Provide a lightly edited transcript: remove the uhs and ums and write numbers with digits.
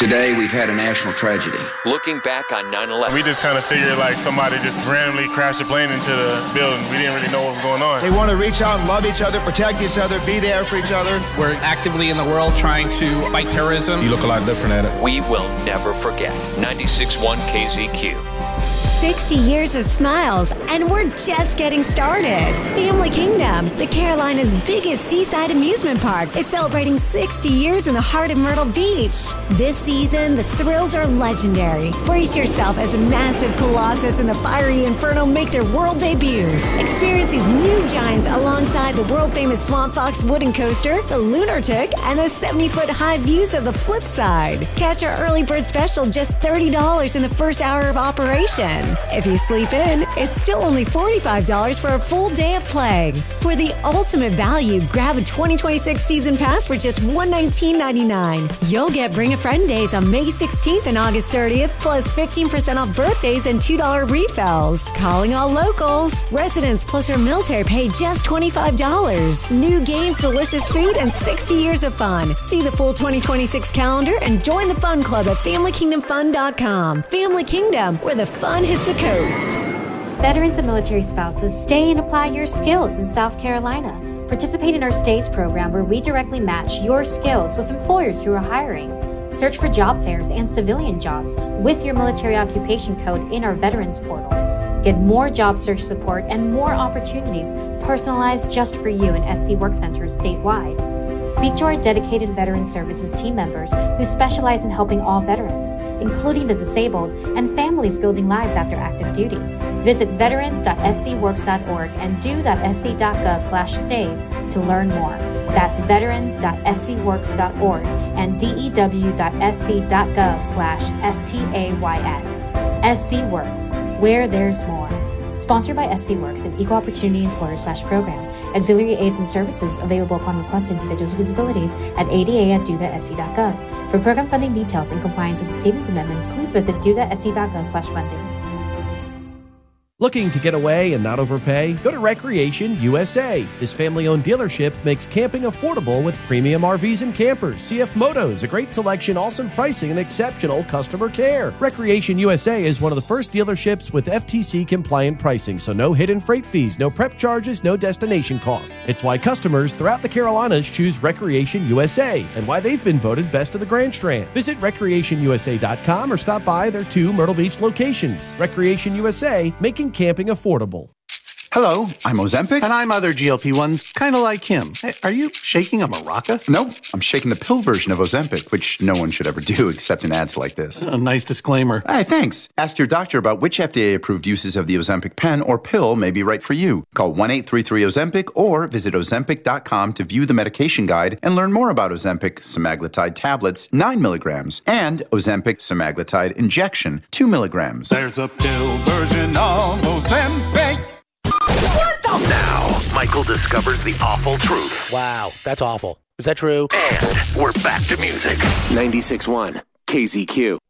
Today, we've had a national tragedy. Looking back on 9/11. We just kind of figured like somebody just randomly crashed a plane into the building. We didn't really know what was going on. They want to reach out and love each other, protect each other, be there for each other. We're actively in the world trying to fight terrorism. You look a lot different at it. We will never forget. 96.1 KZQ. 60 years of smiles, and we're just getting started. Family Kingdom, the Carolinas' biggest seaside amusement park, is celebrating 60 years in the heart of Myrtle Beach. This season, the thrills are legendary. Brace yourself as a massive Colossus and the fiery Inferno make their world debuts. Experience these new giants alongside the world-famous Swamp Fox wooden coaster, the Lunar Tick, and the 70-foot high views of the flip side. Catch our early bird special just $30 in the first hour of operation. If you sleep in, it's still only $45 for a full day of play. For the ultimate value, grab a 2026 season pass for just $119.99. You'll get Bring a Friend days on May 16th and August 30th, plus 15% off birthdays and $2 refills. Calling all locals. Residents plus our military pay just $25. New games, delicious food, and 60 years of fun. See the full 2026 calendar and join the fun club at FamilyKingdomFun.com. Family Kingdom, where the fun hits the coast. Veterans and military spouses, stay and apply your skills in South Carolina. Participate in our STAYS program where we directly match your skills with employers through our hiring. Search for job fairs and civilian jobs with your military occupation code in our Veterans portal. Get more job search support and more opportunities personalized just for you in SC Work Centers statewide. Speak to our dedicated Veteran Services team members who specialize in helping all veterans, including the disabled and families building lives after active duty. Visit veterans.scworks.org and do.sc.gov/stays to learn more. That's veterans.scworks.org and dew.sc.gov/stays. SC Works, where there's more. Sponsored by SC Works, an equal opportunity employer/program. Auxiliary aids and services available upon request to individuals with disabilities at ada@do.sc.gov. For program funding details and compliance with the Stevens Amendment, please visit do.sc.gov/funding. Looking to get away and not overpay? Go to Recreation USA. This family-owned dealership makes camping affordable with premium RVs and campers. CF Motos, a great selection, awesome pricing, and exceptional customer care. Recreation USA is one of the first dealerships with FTC-compliant pricing, so no hidden freight fees, no prep charges, no destination cost. It's why customers throughout the Carolinas choose Recreation USA and why they've been voted best of the Grand Strand. Visit recreationusa.com or stop by their 2 Myrtle Beach locations. Recreation USA, making camping affordable. Hello, I'm Ozempic. And I'm other GLP-1s, kind of like him. Hey, are you shaking a maraca? No, I'm shaking the pill version of Ozempic, which no one should ever do except in ads like this. A nice disclaimer. Hey, thanks. Ask your doctor about which FDA-approved uses of the Ozempic pen or pill may be right for you. Call 1-833-OZEMPIC or visit Ozempic.com to view the medication guide and learn more about Ozempic semaglutide tablets, 9 milligrams, and Ozempic semaglutide injection, 2 milligrams. There's a pill version of Ozempic. Now, Michael discovers the awful truth. Wow, that's awful. Is that true? And we're back to music. 96.1 KZQ.